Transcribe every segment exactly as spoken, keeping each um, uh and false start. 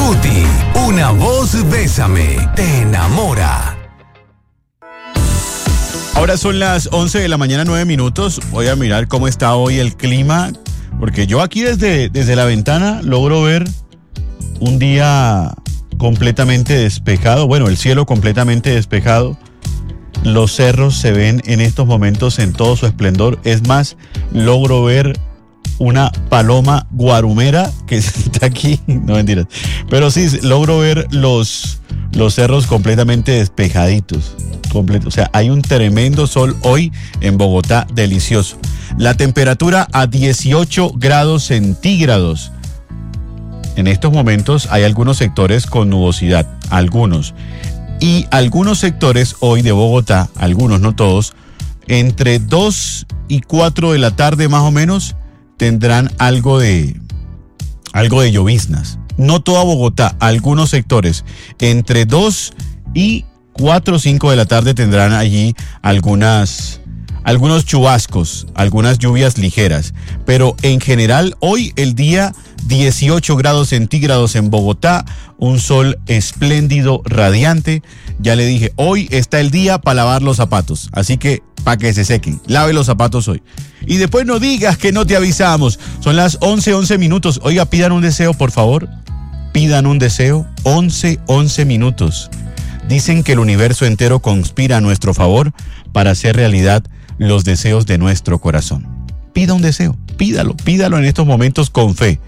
Guti, una voz Bésame, te enamora. Ahora son las once de la mañana, nueve minutos. Voy a mirar cómo está hoy el clima, porque yo aquí desde, desde la ventana logro ver un día completamente despejado, bueno, el cielo completamente despejado. Los cerros se ven en estos momentos en todo su esplendor. Es más, logro ver una paloma guarumera que está aquí, no mentiras, pero sí, logro ver los, los cerros completamente despejaditos, completo. O sea, hay un tremendo sol hoy en Bogotá, delicioso. La temperatura a dieciocho grados centígrados. En estos momentos hay algunos sectores con nubosidad, algunos. Y algunos sectores hoy de Bogotá, algunos, no todos, entre dos y cuatro de la tarde más o menos, tendrán algo de, algo de lloviznas. No toda Bogotá, algunos sectores, entre dos y cuatro o cinco de la tarde tendrán allí algunas, algunos chubascos, algunas lluvias ligeras. Pero en general, hoy el día dieciocho grados centígrados en Bogotá, un sol espléndido, radiante. Ya le dije, hoy está el día para lavar los zapatos, así que para que se sequen, lave los zapatos hoy. Y después no digas que no te avisamos. Son las once, once minutos. Oiga, pidan un deseo, por favor. Pidan un deseo. once, once minutos. Dicen que el universo entero conspira a nuestro favor para hacer realidad los deseos de nuestro corazón. Pida un deseo, pídalo, pídalo en estos momentos con fe.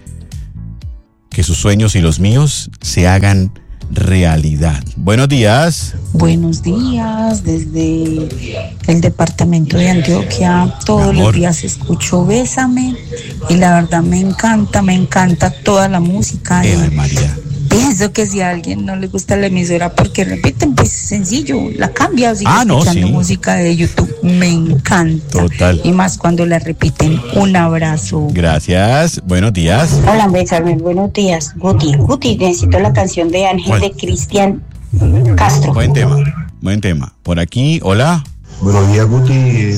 Que sus sueños y los míos se hagan realidad. Buenos días. Buenos días, desde el departamento de Antioquia, todos los días escucho Bésame y la verdad me encanta, me encanta toda la música. Eh, y María. Pienso que si a alguien no le gusta la emisora porque repiten, pues sencillo, la cambia o sigue ah, no, escuchando sí. música de YouTube. Me encanta. Total. Y más cuando la repiten. Un abrazo. Gracias. Buenos días. Hola, Bésame. Buenos días. Guti, Guti, necesito la canción de Ángel ¿Cuál? de Cristian Castro. Buen tema, buen tema. Por aquí, hola. Buenos días, Guti. Eh,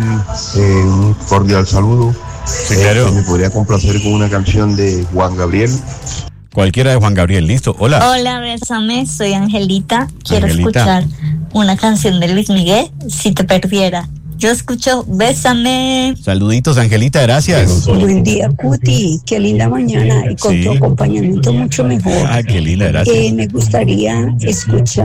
eh, un cordial saludo. Sí, claro. Eh, ¿Me podría complacer con una canción de Juan Gabriel? Cualquiera de Juan Gabriel, listo. Hola. Hola, Bésame, soy Angelita. Quiero Angelita. escuchar una canción de Luis Miguel, Si te perdiera. Yo escucho Bésame. Saluditos, Angelita, gracias. Buen día, Cuti. Qué linda mañana y con Sí. tu acompañamiento mucho mejor. Ah, qué linda, gracias. Eh, me gustaría escuchar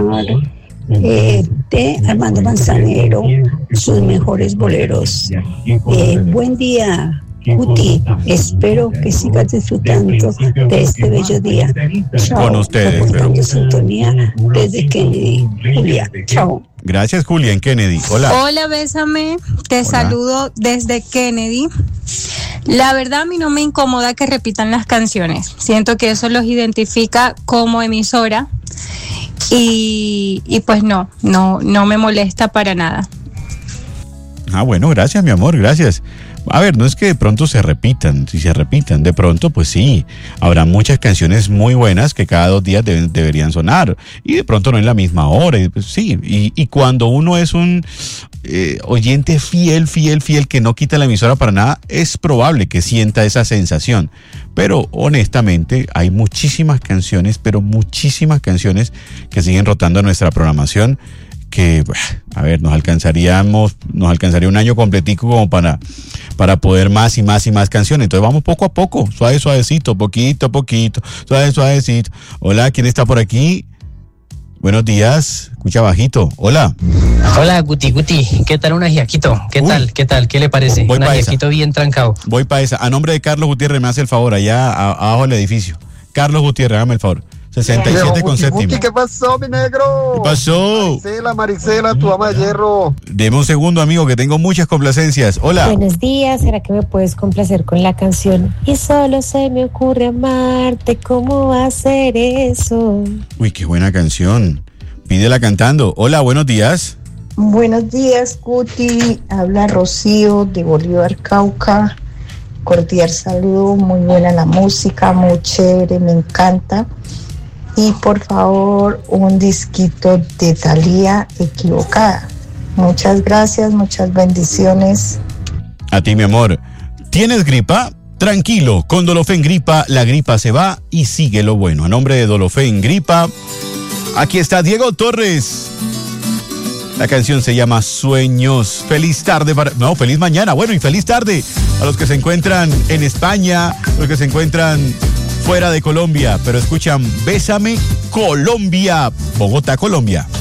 eh, de Armando Manzanero sus mejores boleros. Eh, buen día, Guti. Espero que sigas disfrutando de este bello día. Chao. Con ustedes, Reportando pero- sintonía desde Kennedy, Julia. Chao. Gracias, Julián Kennedy. Hola. Hola, Bésame, te Hola. saludo desde Kennedy. La verdad a mí no me incomoda que repitan las canciones. Siento que eso los identifica como emisora y, y pues no, no, no me molesta para nada. Ah, bueno, gracias, mi amor, gracias. A ver, no es que de pronto se repitan, si se repitan, de pronto, pues sí, habrá muchas canciones muy buenas que cada dos días deben, deberían sonar, y de pronto no en la misma hora, y pues sí, y, y cuando uno es un eh, oyente fiel, fiel, fiel, que no quita la emisora para nada, es probable que sienta esa sensación, pero honestamente hay muchísimas canciones, pero muchísimas canciones que siguen rotando en nuestra programación, que, a ver, nos alcanzaríamos, nos alcanzaría un año completico como para, para poder más y más y más canciones. Entonces vamos poco a poco, suave, suavecito, poquito a poquito, suave, suavecito. Hola, ¿quién está por aquí? Buenos días, escucha bajito. Hola. Hola, Guti, Guti, ¿qué tal un ajiaquito? ¿Qué Uy. tal? ¿Qué tal? ¿Qué le parece? Voy Un pa' ajiaquito bien trancado. Voy para esa. A nombre de Carlos Gutiérrez, me hace el favor, allá a- abajo del edificio. Carlos Gutiérrez, hágame el favor. sesenta y siete con séptimo. ¿Qué pasó, mi negro? ¿Qué pasó? Maricela, Maricela, tu ama de hierro. Deme un segundo, amigo, que tengo muchas complacencias. Hola. Buenos días, ¿será que me puedes complacer con la canción? Y solo se me ocurre amarte, ¿cómo va a ser eso? Uy, qué buena canción. Pídela cantando. Hola, buenos días. Buenos días, Guti. Habla Rocío de Bolívar, Cauca. Cordial saludo, muy buena la música, muy chévere, me encanta. Y por favor, un disquito de Thalía, Equivocada. Muchas gracias, muchas bendiciones. A ti, mi amor. ¿Tienes gripa? Tranquilo, con Dolofen Gripa, la gripa se va y sigue lo bueno. A nombre de Dolofen Gripa, aquí está Diego Torres. La canción se llama Sueños. Feliz tarde para... No, feliz mañana. Bueno, y feliz tarde a los que se encuentran en España, a los que se encuentran fuera de Colombia, pero escuchan Bésame Colombia, Bogotá, Colombia.